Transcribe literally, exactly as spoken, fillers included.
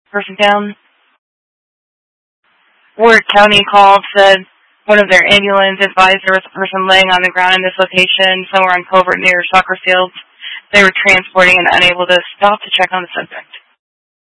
person down. Warwick County called, said one of their ambulance advised there was a person laying on the ground in this location, somewhere on Culver near soccer fields. They were transporting and unable to stop to check on the subject.